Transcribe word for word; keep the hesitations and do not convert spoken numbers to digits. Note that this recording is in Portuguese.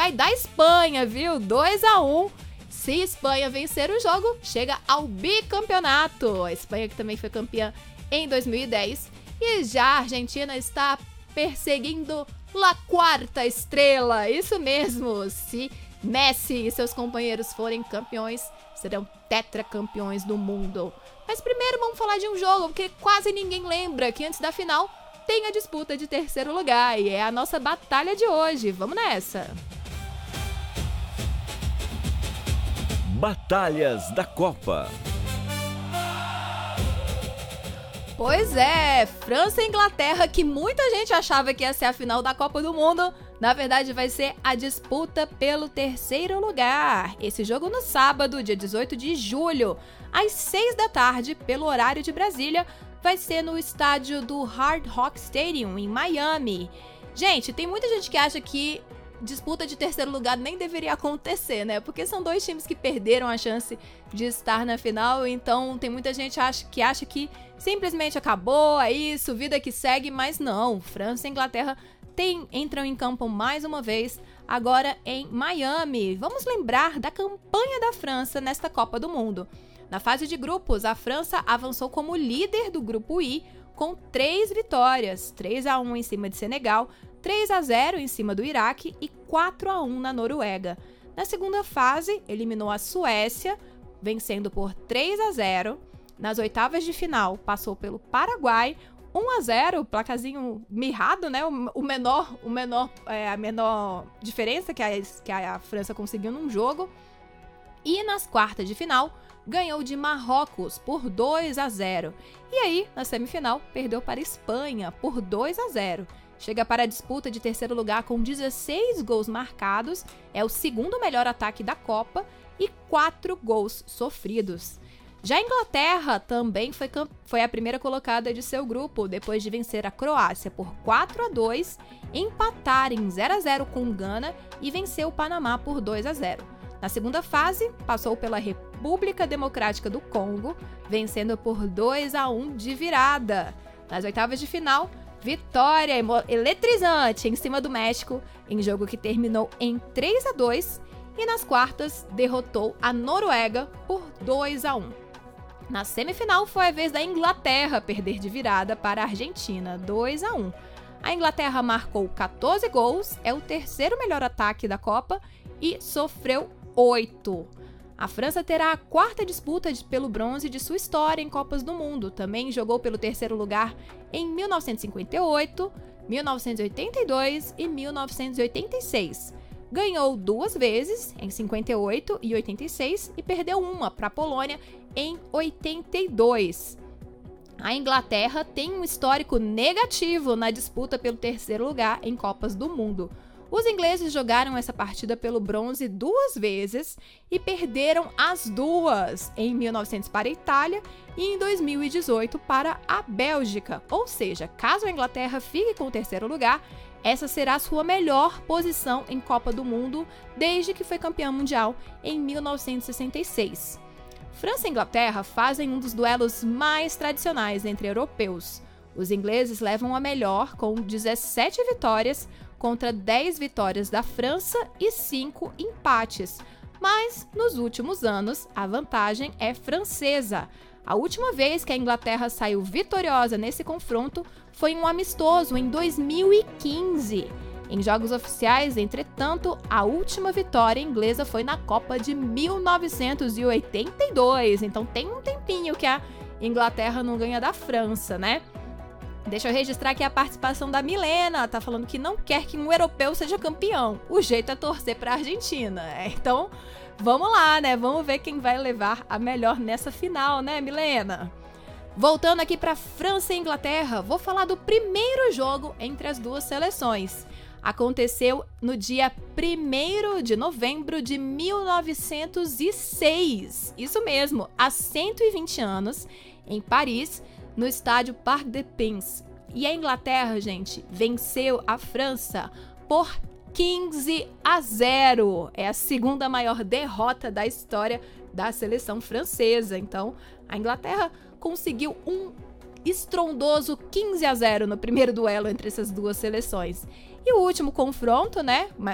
vai dar Espanha, viu? dois a um. Se Espanha vencer o jogo, chega ao bicampeonato. A Espanha que também foi campeã em dois mil e dez. E já a Argentina está perseguindo la quarta estrela. Isso mesmo, se Messi e seus companheiros forem campeões, serão tetracampeões do mundo. Mas primeiro vamos falar de um jogo, porque quase ninguém lembra que antes da final tem a disputa de terceiro lugar. E é a nossa batalha de hoje. Vamos nessa! Batalhas da Copa. Pois é, França e Inglaterra, que muita gente achava que ia ser a final da Copa do Mundo, na verdade vai ser a disputa pelo terceiro lugar. Esse jogo no sábado, dia dezoito de julho, às seis da tarde, pelo horário de Brasília, vai ser no estádio do Hard Rock Stadium, em Miami. Gente, tem muita gente que acha que disputa de terceiro lugar nem deveria acontecer, né? Porque são dois times que perderam a chance de estar na final, então tem muita gente acha, que acha que simplesmente acabou, é isso, vida que segue, mas não. França e Inglaterra tem, entram em campo mais uma vez, agora em Miami. Vamos lembrar da campanha da França nesta Copa do Mundo. Na fase de grupos, a França avançou como líder do grupo I, com três vitórias, três a um em cima de Senegal, três a zero em cima do Iraque e quatro a um na Noruega. Na segunda fase, eliminou a Suécia, vencendo por três a zero. Nas oitavas de final, passou pelo Paraguai, um a zero, placazinho mirrado, né? O menor, o menor, é, a menor diferença que a, que a França conseguiu num jogo. E nas quartas de final, ganhou de Marrocos por dois a zero. E aí, na semifinal, perdeu para a Espanha por dois a zero. Chega para a disputa de terceiro lugar com dezesseis gols marcados, é o segundo melhor ataque da Copa e quatro gols sofridos. Já a Inglaterra também foi, foi a primeira colocada de seu grupo, depois de vencer a Croácia por quatro a dois, empatar em zero a zero com Gana e vencer o Panamá por dois a zero. Na segunda fase, passou pela República Democrática do Congo, vencendo por dois a um de virada. Nas oitavas de final, vitória eletrizante em cima do México, em jogo que terminou em três a dois, e nas quartas derrotou a Noruega por dois a um. Na semifinal foi a vez da Inglaterra perder de virada para a Argentina, dois a um. A Inglaterra marcou catorze gols, é o terceiro melhor ataque da Copa e sofreu oito. A França terá a quarta disputa de, pelo bronze de sua história em Copas do Mundo. Também jogou pelo terceiro lugar em mil novecentos e cinquenta e oito, mil novecentos e oitenta e dois e mil novecentos e oitenta e seis. Ganhou duas vezes, em cinquenta e oito e oitenta e seis, e perdeu uma para a Polônia em oitenta e dois. A Inglaterra tem um histórico negativo na disputa pelo terceiro lugar em Copas do Mundo. Os ingleses jogaram essa partida pelo bronze duas vezes e perderam as duas, em mil e novecentos para a Itália e em dois mil e dezoito para a Bélgica. Ou seja, caso a Inglaterra fique com o terceiro lugar, essa será a sua melhor posição em Copa do Mundo desde que foi campeã mundial em mil novecentos e sessenta e seis. França e Inglaterra fazem um dos duelos mais tradicionais entre europeus. Os ingleses levam a melhor com dezessete vitórias contra dez vitórias da França e cinco empates. Mas, nos últimos anos, a vantagem é francesa. A última vez que a Inglaterra saiu vitoriosa nesse confronto foi em um amistoso em dois mil e quinze. Em jogos oficiais, entretanto, a última vitória inglesa foi na Copa de mil novecentos e oitenta e dois. Então tem um tempinho que a Inglaterra não ganha da França, né? Deixa eu registrar aqui a participação da Milena, tá falando que não quer que um europeu seja campeão. O jeito é torcer para a Argentina. Então, vamos lá, né? Vamos ver quem vai levar a melhor nessa final, né, Milena? Voltando aqui para França e Inglaterra, vou falar do primeiro jogo entre as duas seleções. Aconteceu no dia primeiro de novembro de mil novecentos e seis. Isso mesmo, há cento e vinte anos, em Paris, no estádio Parc des Princes. E a Inglaterra, gente, venceu a França por quinze a zero. É a segunda maior derrota da história da seleção francesa. Então, a Inglaterra conseguiu um estrondoso quinze a zero no primeiro duelo entre essas duas seleções. E o último confronto, né,